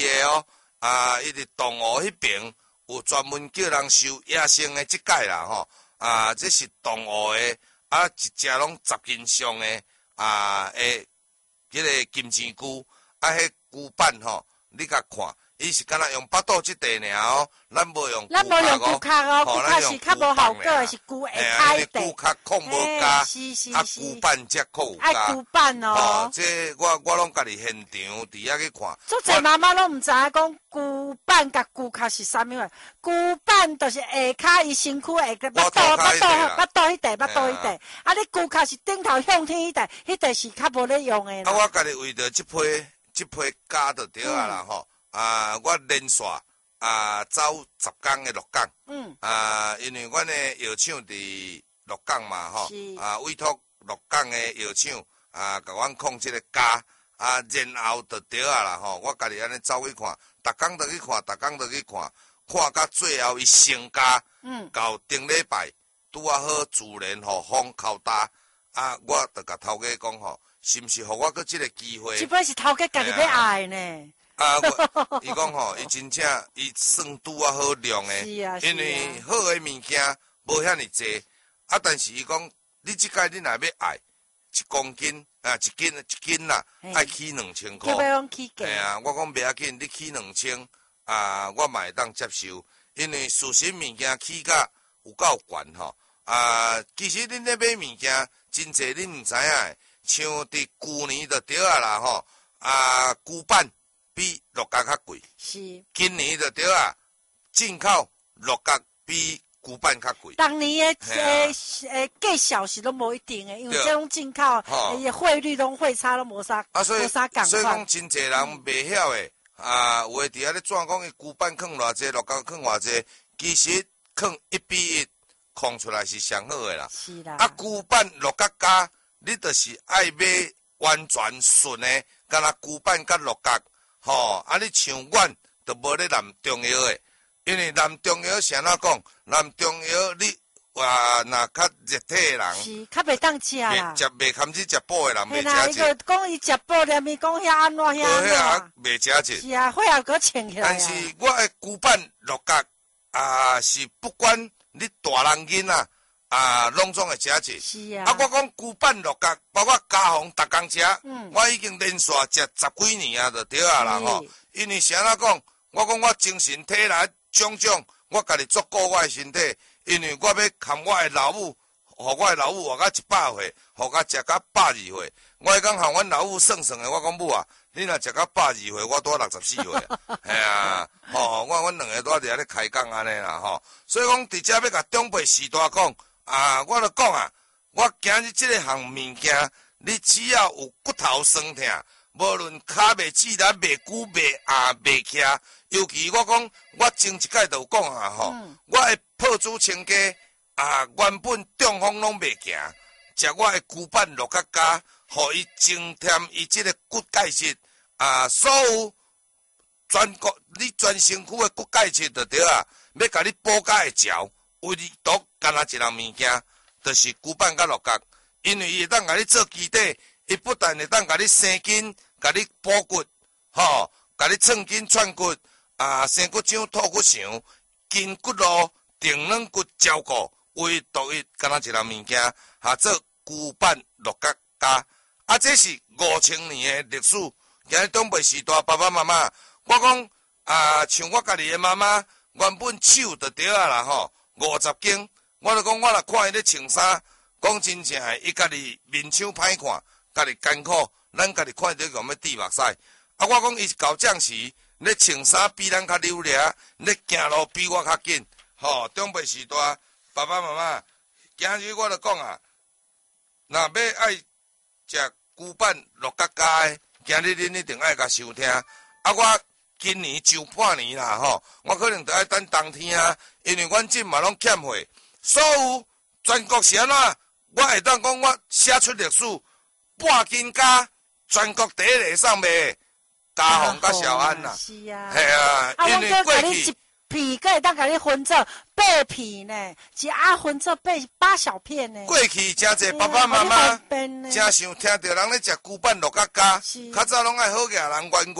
的哦，伊伫东湖迄边有专门叫人收野生的即届啦吼，这是东湖的，一只拢10斤上的迄个金钱龟，迄龟板吼，你甲看。伊是敢若用巴肚即块尔哦，咱无用骨壳哦，骨壳是较无效果的，是骨下骹一块。 骨壳控无加，骨板才可有加。 爱骨板哦。 这我拢家己现场伫遐去看。 足侪妈妈拢毋知影讲骨板甲骨壳是啥物货。骨板就是下骹伊身躯下个巴肚迄块。你骨壳是顶头向天迄块，迄块是较无咧用的。 我家己为着即批加就对啊啦吼。我连续走10天的鹿港，因为阮的药厂伫鹿港嘛吼，委托鹿港的药厂甲阮控即个价，然后就对啊啦吼，我家己安尼走去看，逐工都去看，看到最后伊成家，到顶礼拜拄啊好自然吼风敲打，我就甲头家讲吼，是毋是互我搁即个机会？ 即摆是头家家己要爱呢。 伊讲吼，伊真正伊算拄啊好量的，因为好的物件无遐尼济，但是伊讲，你即届你若要爱1公斤一斤啦，爱起2000块。我讲袂要紧，你起2000，我嘛会当接受，因为事实物件起价有够悬吼。其实恁咧买物件真济，恁毋知影，像伫旧年就对啊啦吼，旧版。比鹿角较贵， 是今年就对啊，进口鹿角比旧版较贵。 当年的价小是都无一定的，因为这种进口伊汇率拢汇差拢无啥，无啥共款。 所以讲真侪人袂晓的，有诶伫遐咧转讲伊旧版囥偌济，鹿角囥偌济，其实囥1比1，控出来是上好的啦。 是啦。 旧版鹿角价，你就是爱买完全纯的，敢若旧版甲鹿角。吼，你像阮就无咧南中药的，因为南中药是安怎讲？南中药你若较热体的人， 是较袂当食啦， 袂堪去食补的人袂食啦。伊个讲伊食补，连伊讲遐安怎遐安怎， 袂食着。 是啊，血也搁清起来。 但是我的旧版鹿角是不管你大人囡仔。拢总会食者。 是啊。 我讲旧版鹿角，包括家红逐工食，我已经连续食10几年就对啊啦吼。因为是安怎讲，我讲我精神体力种种，我家己照顾我的身体，因为我要含我的老母，互我的老母活到100岁，互我食到120岁。我迄讲含阮老母算的，我讲母啊，你若食到120岁，我拄64岁啊，系啊，吼，阮两个拄伫遐咧开讲安尼啦吼。所以讲，伫遮要甲长辈时代讲。我就讲我今日这个项物件，你只要有骨头酸痛，无论骹袂起来、袂久、袂徛，尤其我讲，我前一届就有讲吼，我的泡煮清家原本中风拢袂行，食我的旧版鹿角胶，互伊增添伊这个骨钙质所有你全身躯的骨钙质就对啊，要甲你补钙的胶。唯独干那一样物件，就是旧版甲鹿角，因为伊会当甲你做基底，伊不但会当甲你生筋，甲你补骨，吼，甲你创筋串骨，生骨掌、吐骨肠、筋骨路、定软骨照顾，唯独伊干那一样物件，做旧版鹿角胶，这是5000年的历史。今日长辈时代，爸爸妈妈，我讲像我家己的妈妈，原本手就对啊啦吼。50斤，我就讲，我若看伊咧穿衫，讲真正诶，伊家己面相歹看，家己艰苦，咱家己看着讲要滴目屎。我讲伊到这时咧穿衫比咱较流利，咧行路比我较紧。吼，长辈时代，爸爸妈妈，今日我就讲若要爱食旧版鹿角胶诶，今日恁一定爱甲收听。我。今年就半年啦吼，我可能得爱等冬天因为阮这嘛拢欠货，所有全国是安怎？我会当讲我写出历史，半斤加全国第一个上卖，嘉宏甲小安啦， 是啊， 系啊，因为过去片，佮会当甲你分做8片呢，一分做8小片呢。 过去真侪爸爸妈妈真想听到人咧食旧版鹿角胶，较早拢爱好个人冤家。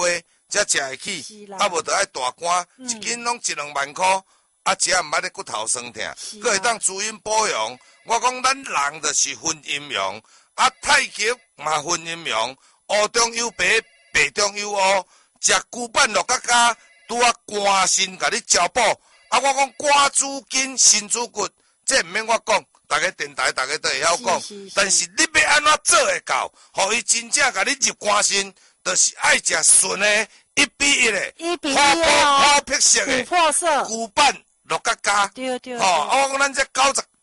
才食会起，无就爱大肝，一斤拢1-2万块，食毋捌咧骨头酸痛，佫会当滋阴保养。我讲咱人就是分阴阳，太极嘛分阴阳，乌中有白，白中有乌，食牛板鹿角加，拄啊肝肾甲你照补。我讲肝主筋，肾主骨，这毋免我讲，大家电台大家都会晓讲。但是你要安怎做会到，互伊真正甲你入肝肾，就是爱食纯的1:1的琥珀色的牛板鹿角加。 对对。 我讲咱这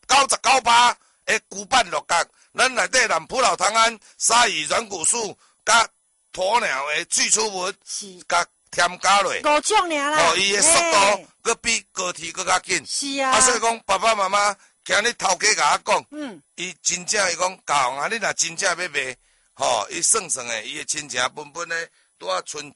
99%的牛板鹿角，咱内底南普老汤胺、鲨鱼软骨素、甲鸵鸟的萃取物，甲添加落 5种尔啦， 伊的速度佫比高铁佫较紧。 是啊。 所以讲爸爸妈妈，今日头家甲我讲，伊真正伊讲教啊，你若真正要卖，伊算算的，伊的亲情本本的，拄啊剩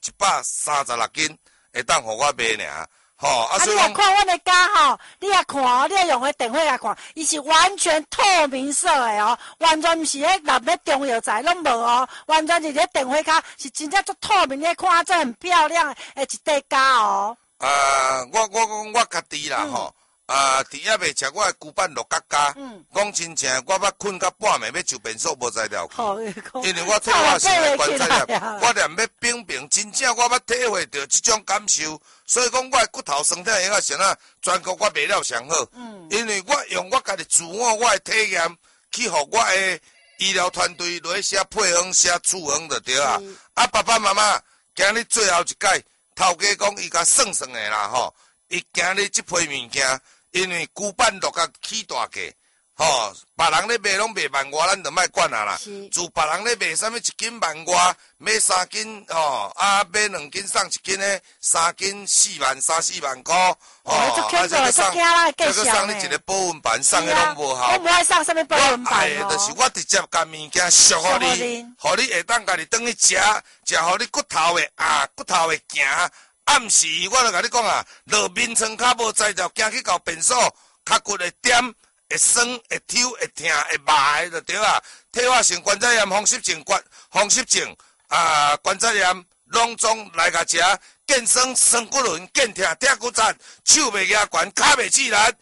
136斤，会当互我卖尔。 你也看阮的家你也看你也用个电话来看，伊是完全透明色的完全毋是迄蓝的中药材拢无完全是迄电话卡是真正足透明的，看这很漂亮的一块家我讲我家己啦伫遐未食我的牛板鹿角加，讲真正我捌困到半暝要上便所无才了去，因为我退化性的关节炎，我连要冰冰，真正我捌体会到这种感受，所以讲我的骨头酸痛用啊啥啊，全国我卖了上好，因为我用我家己自我的体验去互我的医疗团队落去写配方写处方就对啊。爸爸妈妈，今日最后一届，头家讲伊甲算算的啦伊今日这批物件。因为牛板鹿角起大价，别人咧卖拢卖1万外，咱就莫管啦。自别人咧卖啥物1斤1万外，买3斤买2斤送1斤咧，3斤4万3-4万块， 这个送你一个保温盘，送的拢无效。 我无爱送啥物保温盘就是我直接甲物件熟互你，互你会当家己转去食互你骨头会行。暗时我就甲你讲落眠床较无才调，行去到便所，脚骨会点，会酸，会抽，会痛，会麻的就对啊。退化性关节炎、风湿症、关节炎，拢总来甲食，健酸酸骨轮，健痛痛骨折，手袂举悬，脚袂自然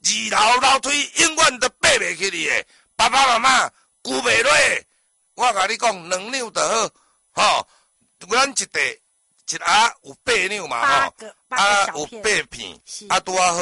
，2楼楼梯永远都爬袂起哩的。爸爸妈妈久袂落，我甲你讲2两就好，咱一袋。一盒有8两嘛有8片，拄啊好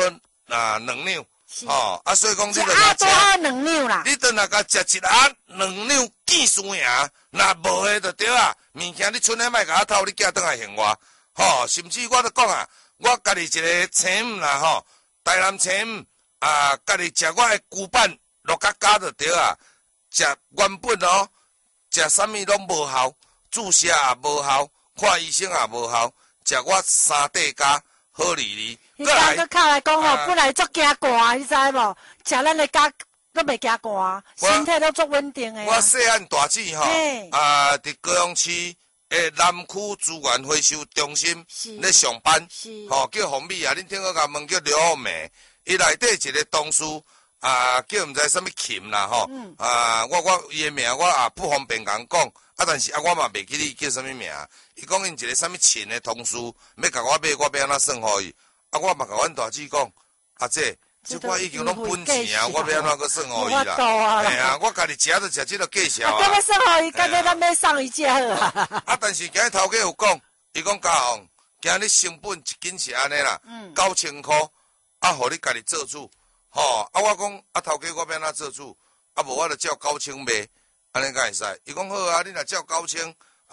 2两，所以讲你就若食2两啦， 你就若甲食一盒2两见输赢，若无的就对啊。物件你剩的莫甲我偷，你寄转来还我，甚至我都讲我家己一个青姆啦台南青姆家己食我的牛板鹿角加就对啊，食原本食啥物拢无效，注射也无效。看医生也无效，食我3块加好利利。 你刚个卡来讲本来足惊寒，你知无？食咱的加都袂惊寒，身体都足稳定的。 我细汉大姊伫高雄市的南区资源回收中心咧上班，叫洪美恁听我甲问叫刘凤梅，伊内底一个同事叫毋知啥物琴啦我伊的名我也不方便讲，但是我嘛袂记你叫啥物名。伊讲因一个啥物亲的同事要甲我买，我要安怎算互伊？我嘛甲阮大姊讲，姐，即我已经拢分钱我要安怎个算互伊啦？我家己食就食即个价钱啊。要算互伊，干脆咱买送伊只好啊。 但是今日头家有讲，伊讲嘉宏，今日成本1斤是安尼啦，9000块，互你家己做主，我讲头家我要安怎做主？无我就照9000卖，安尼敢会使？伊讲好啊，你若照9000，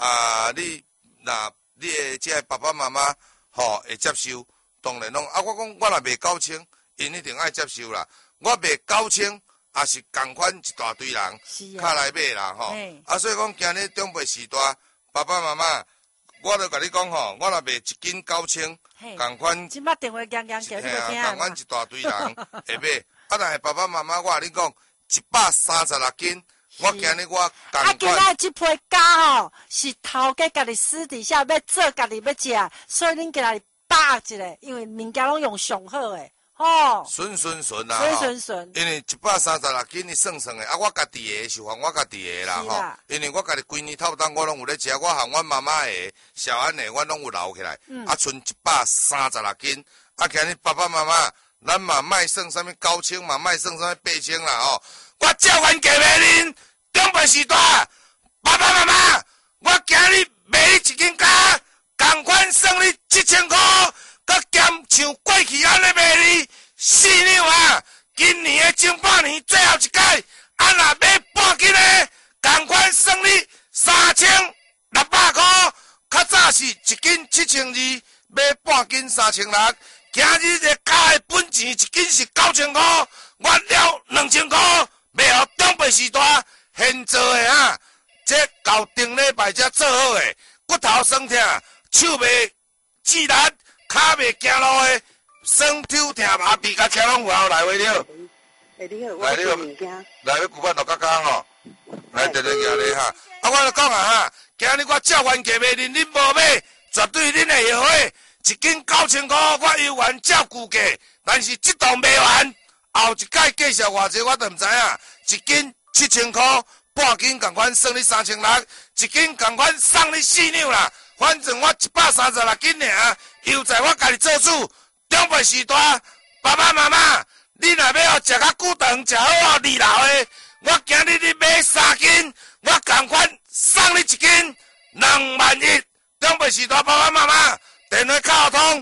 你的这爸爸妈妈会接受，当然拢我讲我若卖9000，因一定爱接受啦。我卖9000，也是共款一大堆人卡来买啦所以讲今日长辈时代，爸爸妈妈，我就甲你讲我若卖1斤9000，共款。 即摆电话响叫你就听。 共款一大堆人会买，但是爸爸妈妈，我甲你讲136斤。我今日我今仔这批家是头家家己私底下要做，家己要食，所以恁今仔日百一个，因为物件拢用上好诶， 哦， 顺啦， 顺， 因为136斤你算的，啊，我家己的是还我家己的啦吼，因为我家己规年透当我拢有咧食，我含阮妈妈的、小安的，我拢有留起来，啊，剩136斤，啊，今日爸爸妈妈，咱嘛卖算啥物9千嘛，卖算啥物8千啦吼，我照完价卖恁，中北时代，爸爸妈妈，我今日卖你1斤加，同款算你7000块。佮兼像过去安尼卖你4两啊！今年的前半年最后一届，啊若买半斤的，同款算你3600块。较早是1斤7200，买半斤3600。今日这加的本钱1斤是9000块，我了2000块，卖互中北时代现做的啊！这到顶礼拜才做好的，骨头酸痛，手袂自力。骹袂行路的，酸抽疼麻痹，甲车拢有后来回了。来了，来要古板落角角吼，来直直行咧哈。啊，我就讲啊哈，今日我照原价卖恁，恁无买，绝对恁会后悔。1斤9000块，我犹原照旧价，但是这档卖完，后一届介绍偌济我都唔知影。1斤7000块，半斤共款算你3600，1斤共款送你4两啦。反正我136斤尔，又在我家己做主。中北时代，爸爸妈妈，你若要互食较久长，食好哦，二老的，我今日你买3斤，我共款送你1斤20100。中北时代，爸爸妈妈，电话卡通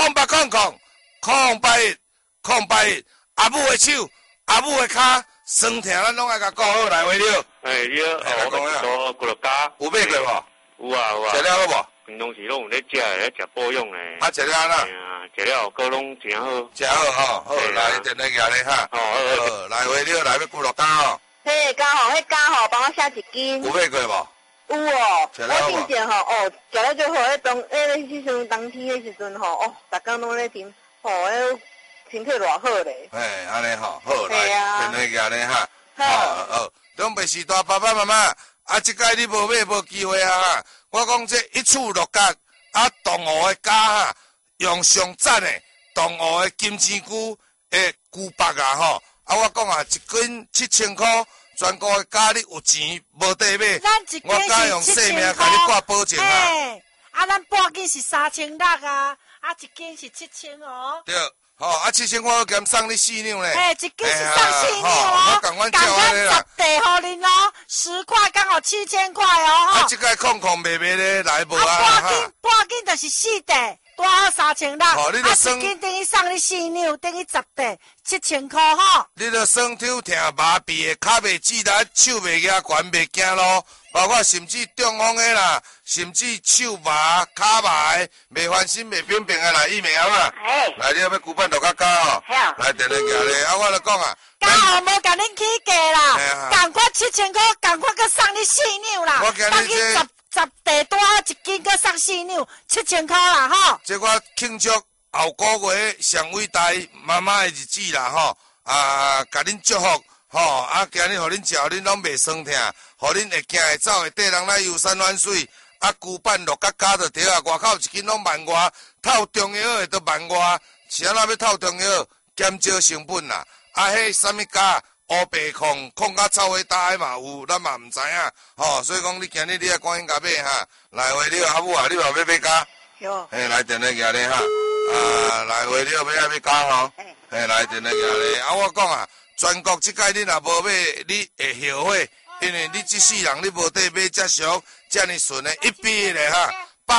080008810881，阿母的手，阿母的骹，酸痛咱拢爱甲顾好来话了。 你好，我骨头加， 有买过无？ 有啊， 食了好无？ 平常时拢有咧食，咧食保养诶。 啊，食了安那？ 食了个拢真好。 食好吼，好来，电话举咧哈。好，来话了，来要几落加吼。 嘿，刚好，迄刚好帮我写1斤。 有买过无？ 有哦， 食了我之前吼，食了就好。迄时阵冬天迄时阵吼，逐工拢咧啉，迄身体偌好咧。 嘿，安尼吼，好来，电话举咧哈。好，中北时代爸爸妈妈。啊，即届你无买无机会啊！哈，我讲这一处落角，啊，同湖的家哈，用上赞的同湖的金针菇的菇白啊吼！啊，我讲啊，1斤7000块，全国的家你有钱无地买，我敢用性命甲你挂保证啊！ 啊，咱半斤是3600啊，啊，1斤是7000哦。 对。哦，啊，7000块我兼送你4两咧。 1斤是送4两哦， 我共照安尼啦。 10地互恁哦，10块刚好7000块哦。 啊，即个空卖咧来无啊？半斤就是4地，多好3600。啊，1斤等于送你4两，等于10地7000块吼。 你著酸抽疼麻痹的，骹袂自力，手袂举悬，袂行路。包括甚至中风的啦，甚至手麻、骹麻的，袂翻身、袂扁平的来疫苗啦。来，你要骨板落较高哦。来，电话举咧，啊，我就讲啊。 刚好无甲恁起价啦，共款7000块，共款佮送你4两啦。 我今日这 10地多1斤佮送4两，7000块啦吼。 这我庆祝后个月上伟大妈妈的日子啦吼，啊，甲恁祝福吼，啊，今日互恁食，恁拢袂酸痛。互恁会行会走会缀人来游山玩水，啊，旧板落角就对啊，外口1斤拢1外，透中药的都1外，是安怎要透中药？减少成本啦，啊，迄啥物价？乌白控甲臭花大的嘛有，咱嘛毋知影，吼，所以讲你今日你也赶紧甲买哈，来话了，阿母啊，你嘛要买加？ 有。 嘿，来电话举咧哈，啊，来话了要加吼，嘿，来电话举咧，啊，我讲啊，全国即届你若无买，你会后悔。因为你这世人你无得买遮俗遮尼顺的，一比咧哈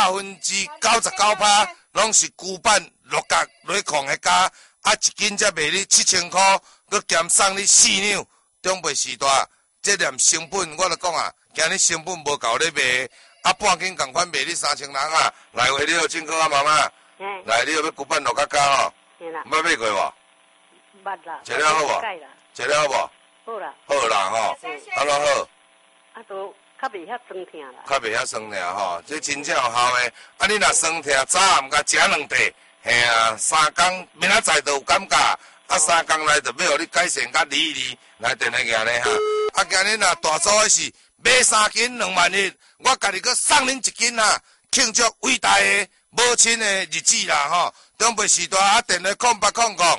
，99%拢是旧版落角落控的价，啊1斤才卖你7000块，佮兼送你4两，中北时代，这念成本我就讲啊，今日成本无够咧卖，啊半斤共款卖你3000人啊，来话你好请客啊妈妈，来你要旧版落角价吼，捌买过无？ 捌啦。 食了好无？食了好无？ 好啦， 好啦吼，安怎好？ 啊，都较袂遐酸痛啦。 较袂遐酸痛吼，这真正有效诶。啊，你若酸痛，早暗甲食2块，嘿啊，3工明仔载就有感觉，啊3工内就要互你改善甲利来电话举咧哈。啊，今日若大组的是买3斤20100，我家己佮送恁1斤啊，庆祝伟大的母亲的日子啦吼。中北时代啊，电话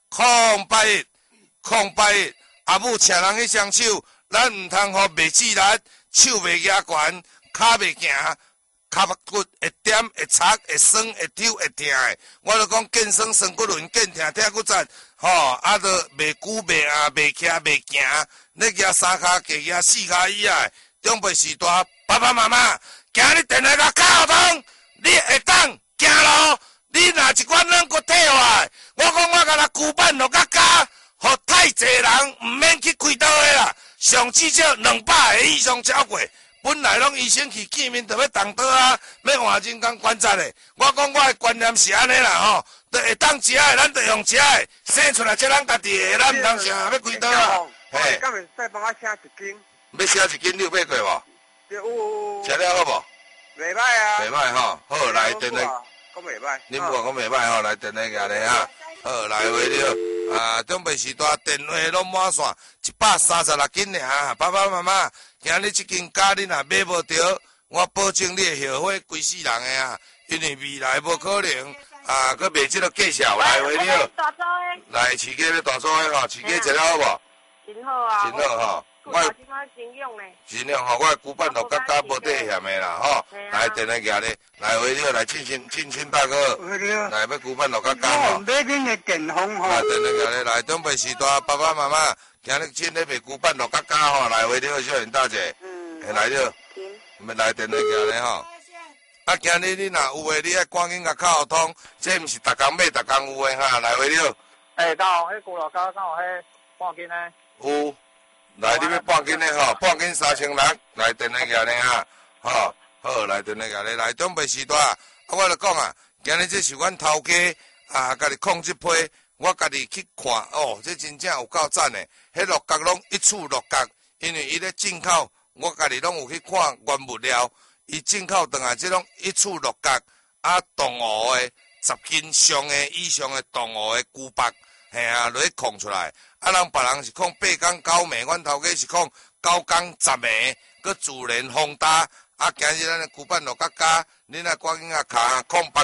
081081，阿母请人去双手，咱毋通互袂自力，手袂举悬，骹袂行。脚骨会点、会擦、会酸、会抽、会痛的，我就讲健身酸骨轮、健疼疼骨节，吼，啊，就袂久、袂硬、袂徛、袂行，你举三骹，加举四骹以外，长辈时代，爸爸妈妈，今日电话甲教通，你会当行路，你若一罐软骨退下来，我讲我甲他旧板落甲加，互太济人毋免去开刀的啦，上至少200个以上超过。本来拢医生去见面，就要动刀啊，要换人工观察的。我讲我的观念是安尼啦吼，就会当食的，咱就用食的，生出来才咱家己的，咱毋通啥要开刀啊。 嘿，敢会使帮我写一斤？ 要写一斤，你有买过无？ 有。 吃了好无？ 袂歹啊。 袂歹吼，好来电话。 讲袂歹。 恁母讲袂歹吼，来电话举咧哈。好来话了。啊，长辈时代电话拢满线，136斤尔。爸爸妈妈，今日这间家你若买无着，我保证你会后悔规世人的啊！因为未来无可能啊，佮卖这个介绍来话了。来，饲鸡要大做的吼，饲鸡食了好无？ 真好啊。 真好吼。 我真好真用咧。 真用吼，我旧板路甲无底险的啦吼。来，电话举咧，来话了，来庆庆大哥。来，要旧板路甲吼。 买恁的电风吼。 来，电话举咧，来，长辈时代，爸爸妈妈，今日真咧卖旧板路甲吼，来话了，小袁大姐。来了。来电话举咧吼。啊，今日你若有诶，你爱赶紧甲敲通，这毋是逐工买，逐工有诶哈，来话了。 刚好迄旧路甲刚好迄半斤诶。 有。来，你要半斤的吼，半斤3600，来电话举咧哈，吼，好，来电话举咧，来长辈时代，啊，我就讲啊，今日这是阮头家啊，家己控制批，我家己去看，哦，这真正有够赞的，迄鹿角拢一处鹿角，因为伊咧进口，我家己拢有去看原物料，伊进口倒来这种一处鹿角，啊，动物的10斤上的以上的动物的骨白，嘿啊，落去控出来。啊，人别人是控8天9暝，阮头家是控9天10暝，佮自然风大。啊，今日咱的旧板路甲加，恁来赶紧啊卡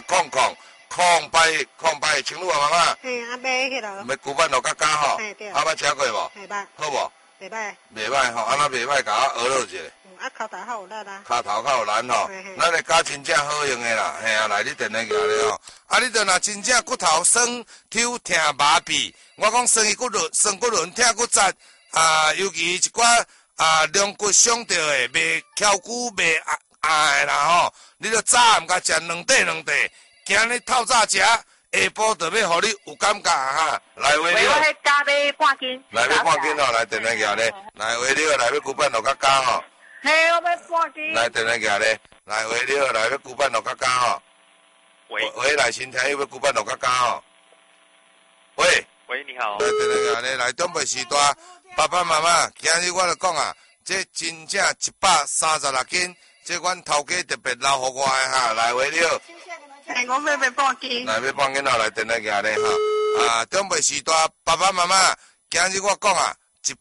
0800，请你妈妈。 嘿，啊买迄落。 要旧板路甲加吼。 嘿对。 啊，捌吃过无？ 袂歹。 好无？ 袂歹。 袂歹吼，安那袂歹，甲我学落一下。 啊，骹头较有力啦。 骹头较有力吼，咱的加真正好用的啦，嘿啊，来你电话举咧吼。啊，你着若真正骨头酸、抽疼、麻痹，我讲酸骨轮、疼骨节啊，尤其一寡啊两骨伤着的，袂翘骨、袂硬的啦吼，你着早暗甲食2块，今日透早食，下晡着要互你有感觉哈。来话了。 我迄加买半斤。 来买半斤吼，来电话举咧，来话了，来要旧板路甲加吼。 嘿，我买半斤。 来电话举咧，来话了，来要旧板路甲加吼。喂，来先听要旧板路甲加吼。喂， 你好。 来电话举咧，来长辈时代，爸爸妈妈，今日我就讲啊，这真正136斤，这阮头家特别留互我的哈，来话了。 嘿，我要买半斤。 来买半斤吼，来电话举咧哈。啊，长辈时代，爸爸妈妈，今日我讲啊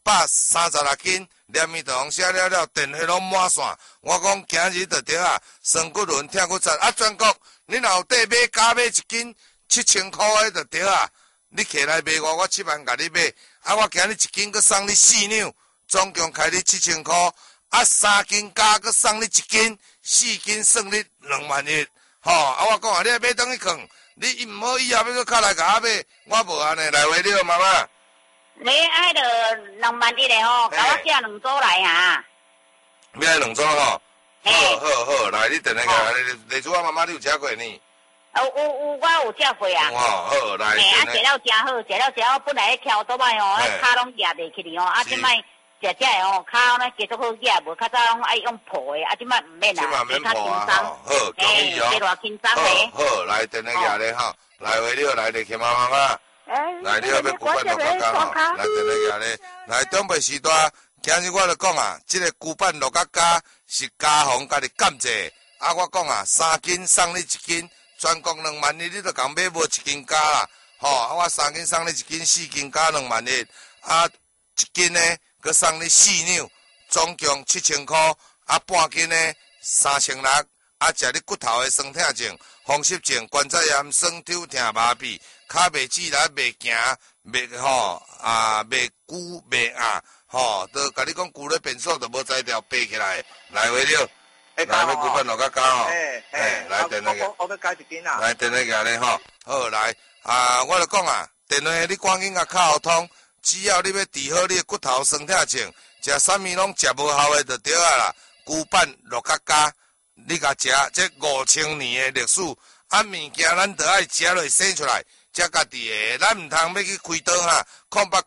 ，136斤。连面同写了，电话拢满线。我讲今日就对啊，酸骨轮、疼骨节啊，全国你若有底买加买1斤7000块的就对啊。你起来买我7万甲你买，啊，我今日1斤佮送你4两，总共开你7000块。啊，3斤加佮送你1斤，4斤算你20100。吼，啊，我讲啊，你爱买等去囥，你毋好以后要佮卡来甲我买，我无安尼来话了，妈妈。 你爱着21000的吼，甲我寄2组来啊！ 要来2组吼，好，来你电话来，丽珠啊妈妈你有吃过呢？ 有，我有吃过啊。 有吼，好来。 嘿，啊，食了真好，食了，我本来咧挑倒摆吼，迄骹拢夹袂起哩吼，啊，即摆食的吼，骹咧继续好夹，无较早拢爱用抱的，啊，即摆毋免啦， 即较轻松。好，恭喜哦。 嘿，偌轻松嘞。 好，来电话举咧吼，来话了，来丽琪妈妈。来，你要旧板路甲加吼，来电话举咧，来长辈时代，今日我就讲啊，这个旧板路甲加是家方家己感谢，啊，我讲啊，3斤送你1斤，全国20100，你都共买无1斤加啦，吼，啊，我3斤送你1斤，4斤加20100，啊，1斤呢，佮送你4两，总共7000块，啊，半斤呢3600，啊，食你骨头的酸痛症、风湿症、关节炎、酸抽疼、麻痹。脚袂止力，袂行， 卖吼卖牛卖鸭吼，都甲你讲牛咧变数，都无摘掉背起来，来回了，来要牛粪落较高吼，来电话个， 我要加一斤啊， 来电话个咧吼，好来我就讲啊，电话你赶紧甲敲通，只要你要治好你的骨头酸痛症，食啥物拢食无效的就对啊啦，牛板落较加，你甲食这5000年的历史。啊，物件咱得爱食落生出来，才家己的，咱唔通要去开刀哈，空8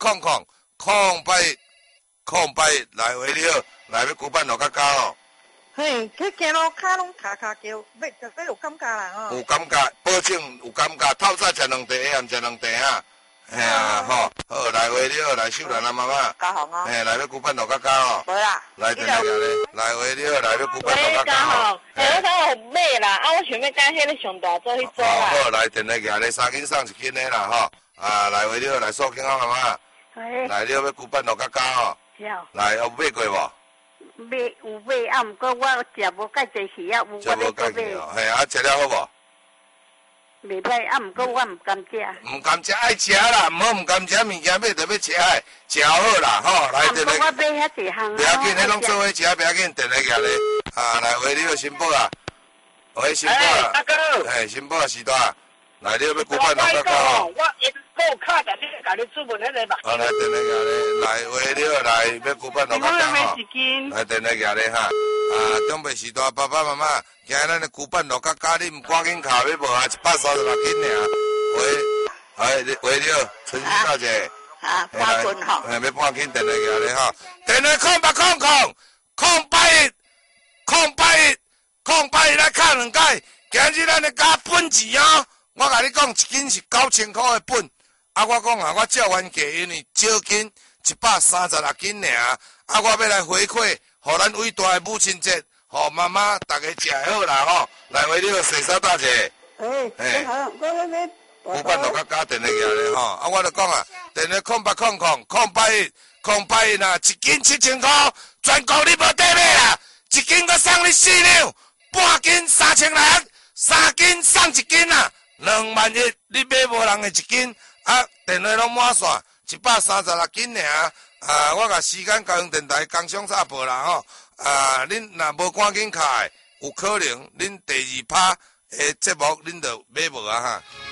来回了，来要骨板落较高哦。 嘿，去行路骹拢卡叫，要有感觉啦吼。 有感觉，保证有感觉。透早食2茶，下暗食2茶哈。嘿啊，吼，好来回了，来秀兰阿妈妈。 加红哦。 嘿，来要骨板落较高哦。 无啦。 来电话咧，来回了，来要骨板落较高哦。 我有买啦，我想要甲迄个上大做去做啦。 好，来电话咧，咧3斤送1斤的啦吼。来回了，来数金阿妈妈。来了要骨板落较高哦。来，有买过无？ 有买，啊，毋过我食无介济鱼啊，有我咧做买。 嘿，食了好无？ 袂歹，啊，毋过我毋甘食。 毋甘食爱食啦，毋好毋甘食物件买就要食诶，食好啦吼。来电话。 我买遐济项。 不要紧，迄拢做伙食，不要紧，电话举咧。来回你个新宝啊，喂，新宝啊， 大哥， 新宝时代，来你要骨板落较高哦。 我一个卡在你甲你注文迄个嘛。 来电话举咧，来回了，来要骨板落较高哦。来电话举咧哈，长辈时代爸爸妈妈。今咱的骨板落较高，你唔赶紧卡，要无啊136斤尔。喂了，陈小大姐。 半斤吼。 要半斤电话举咧吼，电话0800来敲2解。今日咱的加本钱哦，我甲你讲，1斤是9000块的本。我讲我照原价，因为少斤136斤尔。我要来回馈，互咱伟大的母亲节。好，妈妈，大家食好啦吼！来回你个洗手大姐。 好，我迄骨板落较加电话举咧吼，我就讲电话08000881啦，1斤7000块，全国你无得买啦，1斤搁送你4两，半斤3600，3斤送1斤啦，20100，你买无人的1斤，电话拢满线，136斤尔，我甲时间高雄电台工商插播啦吼。恁若无赶紧开，有可能恁第2趴的节目恁就买无啊哈。